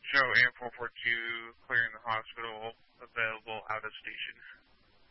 Show AM 442 clearing the hospital, available out of station.